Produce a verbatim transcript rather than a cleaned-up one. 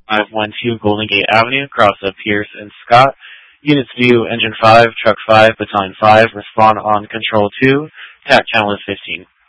five one two Golden Gate Avenue, cross of Pierce and Scott. Units view, Engine five, Truck five, Battalion five, respond on Control two, T A C channel is fifteen.